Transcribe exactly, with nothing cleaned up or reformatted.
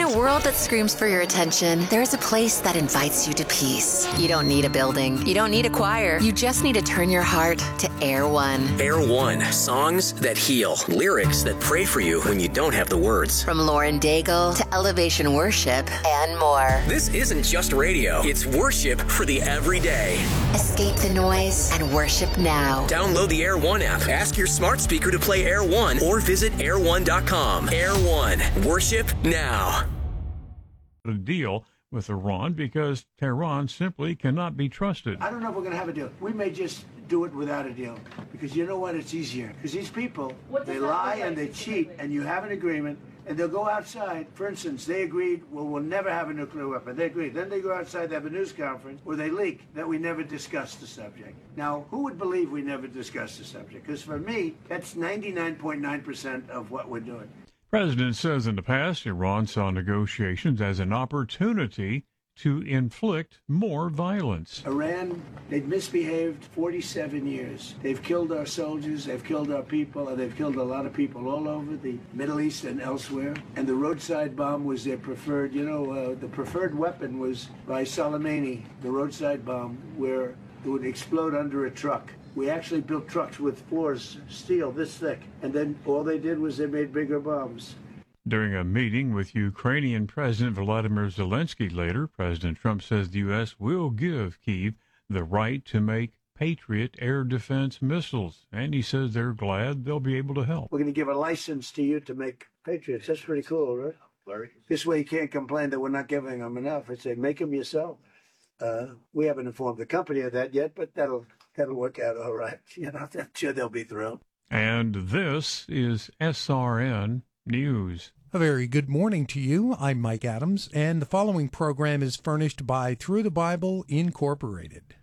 a world that screams for your attention, there's a place that invites you to peace. You don't need a building. You don't need a choir. You just need to turn your heart to Air One. Air One. Songs that heal. Lyrics that pray for you when you don't have the words. From Lauren Daigle to Elevation Worship and more. This isn't just radio. It's worship for the everyday. Escape the noise and worship now. Download the Air One app. Ask your smart speaker to play Air One or visit air one dot com. Air One. Worship now. A deal with Iran because Tehran simply cannot be trusted. I don't know if we're going to have a deal. We may just do it without a deal because you know what? It's easier. Because these people, they lie and they cheat, and you have an agreement, and they'll go outside. For instance, they agreed, well, we'll never have a nuclear weapon. They agreed. Then they go outside, they have a news conference where they leak that we never discussed the subject. Now, who would believe we never discussed the subject? Because for me, that's ninety-nine point nine percent of what we're doing. President says in the past, Iran saw negotiations as an opportunity to inflict more violence. Iran, they've misbehaved forty-seven years. They've killed our soldiers, they've killed our people, and they've killed a lot of people all over the Middle East and elsewhere. And the roadside bomb was their preferred, you know, uh, the preferred weapon was by Soleimani, the roadside bomb, where it would explode under a truck. We actually built trucks with floors, steel this thick, and then all they did was they made bigger bombs. During a meeting with Ukrainian President Volodymyr Zelensky later, President Trump says the U S will give Kyiv the right to make Patriot air defense missiles, and he says they're glad they'll be able to help. We're going to give a license to you to make Patriots. That's pretty cool, right? Larry? This way you can't complain that we're not giving them enough. I say, make them yourself. Uh, we haven't informed the company of that yet, but that'll that'll work out all right. You know, I'm sure they'll be thrilled. And this is S R N News. A very good morning to you. I'm Mike Adams, and the following program is furnished by Through the Bible Incorporated.